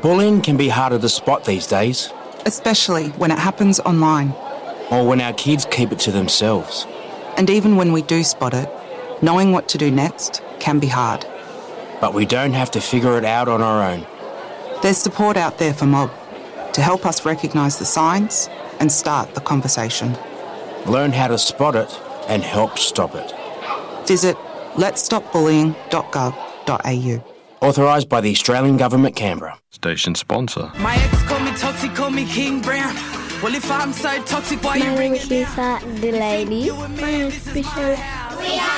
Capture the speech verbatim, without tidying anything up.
Bullying can be harder to spot these days, especially when it happens online. or when our kids keep it to themselves. And even when we do spot it, knowing what to do next can be hard. But we don't have to figure it out on our own. There's support out there for Mob to help us recognise the signs and start the conversation. Learn how to spot it and help stop it. Visit lets stop bullying dot gov dot a u. Authorised by the Australian Government, Canberra. Station sponsor. My ex call me toxic, call me King Brown. Well, if I'm so toxic, why you My name ringing is Lisa, the lady. My name is Bishop.